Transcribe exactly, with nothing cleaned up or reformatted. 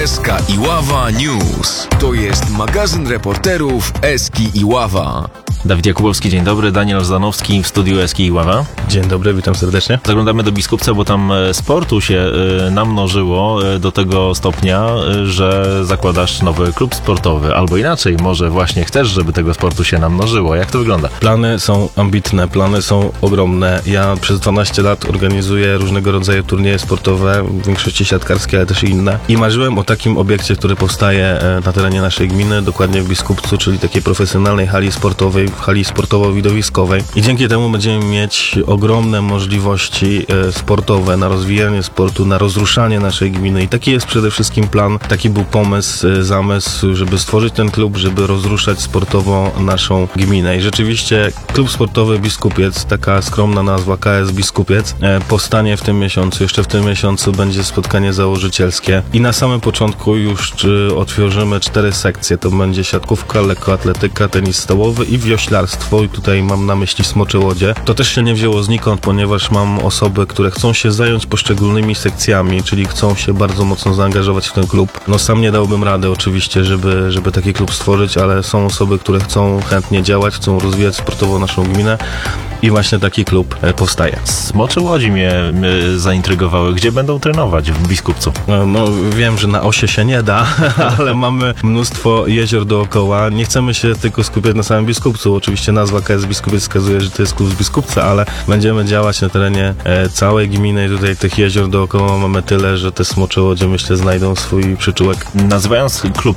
S K Iława News. To jest magazyn reporterów Eski Iława. Dawid Jakubowski, dzień dobry. Daniel Zanowski w studiu Eski Iława. Dzień dobry, witam serdecznie. Zaglądamy do Biskupca, bo tam sportu się namnożyło do tego stopnia, że zakładasz nowy klub sportowy. Albo inaczej, może właśnie chcesz, żeby tego sportu się namnożyło. Jak to wygląda? Plany są ambitne, plany są ogromne. Ja przez dwanaście lat organizuję różnego rodzaju turnieje sportowe, w większości siatkarskie, ale też i inne. I marzyłem o takim obiekcie, który powstaje na terenie naszej gminy, dokładnie w Biskupcu, czyli takiej profesjonalnej hali sportowej, hali sportowo-widowiskowej. I dzięki temu będziemy mieć ogromne możliwości sportowe na rozwijanie sportu, na rozruszanie naszej gminy. I taki jest przede wszystkim plan, taki był pomysł, zamysł, żeby stworzyć ten klub, żeby rozruszać sportowo naszą gminę. I rzeczywiście klub sportowy Biskupiec, taka skromna nazwa K S Biskupiec, powstanie w tym miesiącu. Jeszcze w tym miesiącu będzie spotkanie założycielskie. I na samym początku już otworzymy cztery sekcje. To będzie siatkówka, lekkoatletyka, tenis stołowy i wioślarstwo. I tutaj mam na myśli Smocze Łodzie. To też się nie wzięło znikąd, ponieważ mam osoby, które chcą się zająć poszczególnymi sekcjami, czyli chcą się bardzo mocno zaangażować w ten klub. No sam nie dałbym rady oczywiście, żeby, żeby taki klub stworzyć, ale są osoby, które chcą chętnie działać, chcą rozwijać sportowo naszą gminę. I właśnie taki klub powstaje. Smocze Łodzi mnie zaintrygowały. Gdzie będą trenować w Biskupcu? No, no wiem, że na osie się nie da, ale mamy mnóstwo jezior dookoła. Nie chcemy się tylko skupiać na samym Biskupcu. Oczywiście nazwa K S Biskupiec wskazuje, że to jest klub z Biskupca, ale będziemy działać na terenie e, całej gminy i tutaj tych jezior dookoła mamy tyle, że te Smocze Łodzie, myślę, znajdą swój przyczółek. Nazywając klub